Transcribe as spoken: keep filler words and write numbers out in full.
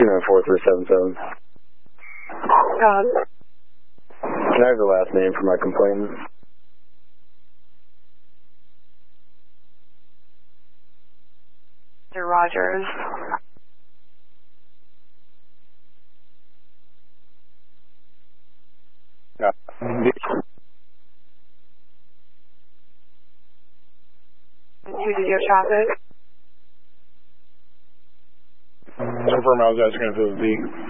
two nine four three seven seven. God. Can I have the last name for my complainant? Mister Rogers. Yeah. Who did your traffic? Confirm I was asking if it was the